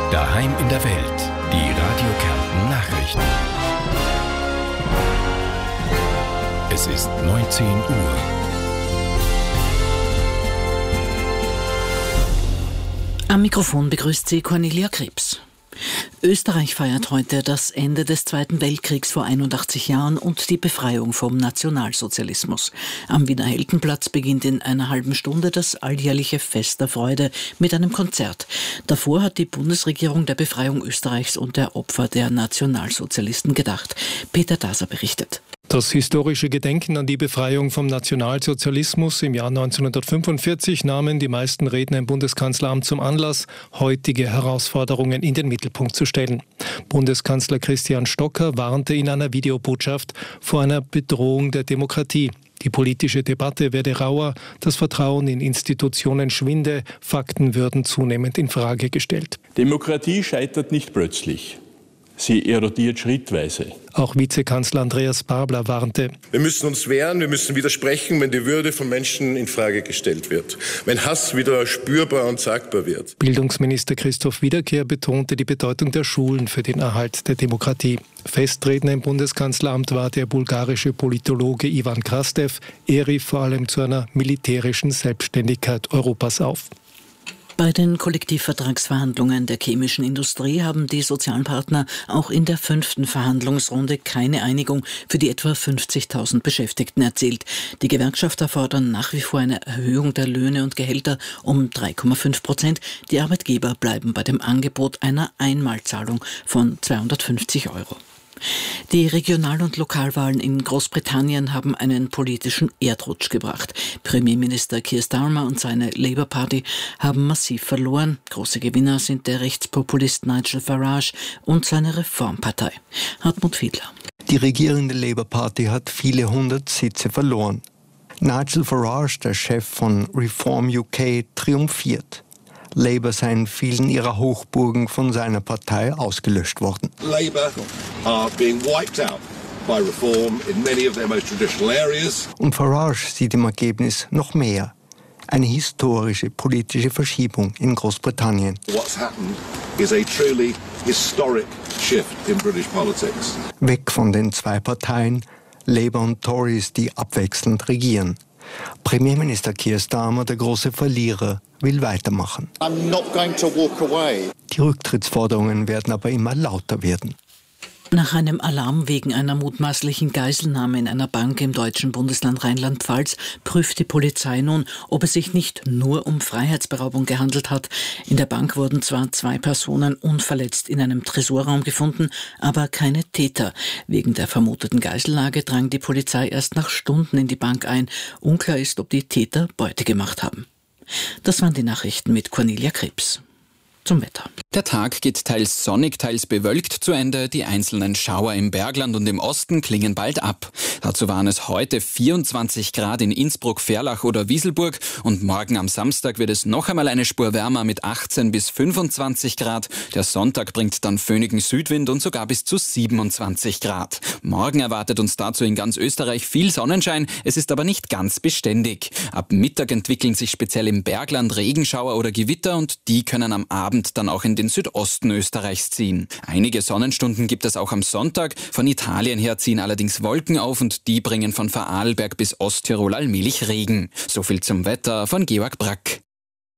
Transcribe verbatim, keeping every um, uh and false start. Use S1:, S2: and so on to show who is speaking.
S1: Daheim in der Welt. Die Radio Kärnten Nachrichten. Es ist neunzehn Uhr.
S2: Am Mikrofon begrüßt sie Cornelia Krebs. Österreich feiert heute das Ende des Zweiten Weltkriegs vor einundachtzig Jahren und die Befreiung vom Nationalsozialismus. Am Wiener Heldenplatz beginnt in einer halben Stunde das alljährliche Fest der Freude mit einem Konzert. Davor hat die Bundesregierung der Befreiung Österreichs und der Opfer der Nationalsozialisten gedacht. Peter Daser berichtet.
S3: Das historische Gedenken an die Befreiung vom Nationalsozialismus im Jahr neunzehnhundertfünfundvierzig nahmen die meisten Redner im Bundeskanzleramt zum Anlass, heutige Herausforderungen in den Mittelpunkt zu stellen. Bundeskanzler Christian Stocker warnte in einer Videobotschaft vor einer Bedrohung der Demokratie. Die politische Debatte werde rauer, das Vertrauen in Institutionen schwinde, Fakten würden zunehmend in Frage gestellt.
S4: Demokratie scheitert nicht plötzlich. Sie erodiert schrittweise.
S3: Auch Vizekanzler Andreas Babler warnte.
S5: Wir müssen uns wehren, wir müssen widersprechen, wenn die Würde von Menschen in Frage gestellt wird. Wenn Hass wieder spürbar und sagbar wird.
S3: Bildungsminister Christoph Wiederkehr betonte die Bedeutung der Schulen für den Erhalt der Demokratie. Festredner im Bundeskanzleramt war der bulgarische Politologe Ivan Krastev. Er rief vor allem zu einer militärischen Selbstständigkeit Europas auf.
S2: Bei den Kollektivvertragsverhandlungen der chemischen Industrie haben die sozialen Partner auch in der fünften Verhandlungsrunde keine Einigung für die etwa fünfzigtausend Beschäftigten erzielt. Die Gewerkschafter fordern nach wie vor eine Erhöhung der Löhne und Gehälter um drei Komma fünf Prozent. Die Arbeitgeber bleiben bei dem Angebot einer Einmalzahlung von zweihundertfünfzig Euro. Die Regional- und Lokalwahlen in Großbritannien haben einen politischen Erdrutsch gebracht. Premierminister Keir Starmer und seine Labour Party haben massiv verloren. Große Gewinner sind der Rechtspopulist Nigel Farage und seine Reformpartei. Hartmut Fiedler.
S6: Die regierende Labour Party hat viele hundert Sitze verloren. Nigel Farage, der Chef von Reform U K, triumphiert. Labour seien vielen ihrer Hochburgen von seiner Partei ausgelöscht worden.
S7: Labour are being wiped out by reform in many of their most traditional areas.
S6: Und Farage sieht im Ergebnis noch mehr. Eine historische politische Verschiebung in Großbritannien.
S7: What's happened is a truly historic shift in British politics.
S6: Weg von den zwei Parteien, Labour und Tories, die abwechselnd regieren. Premierminister Keir Starmer, der große Verlierer, will weitermachen.
S7: I'm not going to walk away.
S6: Die Rücktrittsforderungen werden aber immer lauter werden.
S2: Nach einem Alarm wegen einer mutmaßlichen Geiselnahme in einer Bank im deutschen Bundesland Rheinland-Pfalz prüft die Polizei nun, ob es sich nicht nur um Freiheitsberaubung gehandelt hat. In der Bank wurden zwar zwei Personen unverletzt in einem Tresorraum gefunden, aber keine Täter. Wegen der vermuteten Geisellage drang die Polizei erst nach Stunden in die Bank ein. Unklar ist, ob die Täter Beute gemacht haben. Das waren die Nachrichten mit Cornelia Krebs. Zum Wetter.
S8: Der Tag geht teils sonnig, teils bewölkt zu Ende. Die einzelnen Schauer im Bergland und im Osten klingen bald ab. Dazu waren es heute vierundzwanzig Grad in Innsbruck, Verlach oder Wieselburg und morgen am Samstag wird es noch einmal eine Spur wärmer mit achtzehn bis fünfundzwanzig Grad. Der Sonntag bringt dann föhnigen Südwind und sogar bis zu siebenundzwanzig Grad. Morgen erwartet uns dazu in ganz Österreich viel Sonnenschein. Es ist aber nicht ganz beständig. Ab Mittag entwickeln sich speziell im Bergland Regenschauer oder Gewitter und die können am Abend dann auch in den Südosten Österreichs ziehen. Einige Sonnenstunden gibt es auch am Sonntag. Von Italien her ziehen allerdings Wolken auf und die bringen von Vorarlberg bis Osttirol allmählich Regen. So viel zum Wetter von Georg Brack.